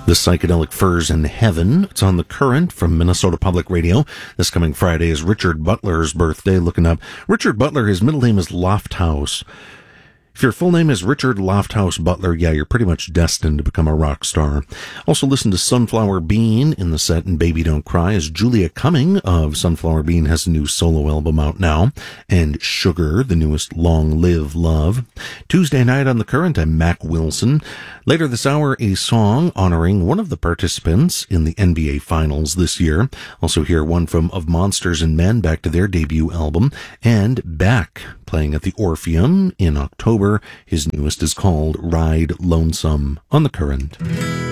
The Psychedelic Furs in Heaven. It's on The Current from Minnesota Public Radio. This coming Friday is Richard Butler's birthday. Looking up Richard Butler, his middle name is Lofthouse. If your full name is Richard Lofthouse Butler, yeah, you're pretty much destined to become a rock star. Also listen to Sunflower Bean in the set and Baby Don't Cry, as Julia Cumming of Sunflower Bean has a new solo album out now. And Sugar, the newest Long Live Love. Tuesday night on The Current, I'm Mac Wilson. Later this hour, a song honoring one of the participants in the NBA Finals this year. Also hear one from Of Monsters and Men, back to their debut album. And Beck, playing at the Orpheum in October. His newest is called Ride Lonesome on The Current.